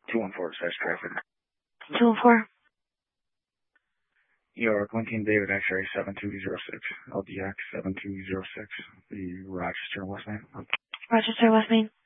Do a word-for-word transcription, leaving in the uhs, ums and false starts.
two one four, slash traffic. two one four. New York, Lincoln David X-ray seven two zero six, L D X seven two zero six, the Rochester, West Main. Rochester, West Main.